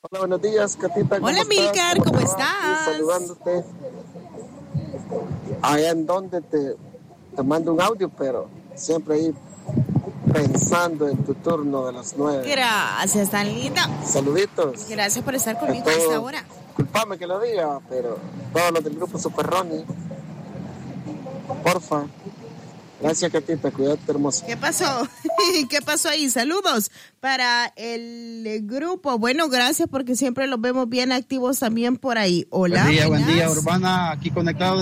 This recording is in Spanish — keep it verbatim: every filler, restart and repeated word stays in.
Hola, buenos días, Catita. ¿Cómo Hola, estás? Milcar, ¿cómo te va? estás? Aquí saludándote. Allá en donde te, te mando un audio, pero siempre ahí pensando en tu turno de las nueve. Gracias, tan linda. Saluditos. Gracias por estar A conmigo a esta todos, hora. culpame que lo diga, pero todos los del grupo Super Ronnie, porfa. Gracias, Catita. Cuídate, hermoso. ¿Qué pasó? ¿Qué pasó ahí? Saludos para el grupo. Bueno, gracias porque siempre los vemos bien activos también por ahí. Hola. Buen día, buenas. buen día, Urbana, aquí conectado.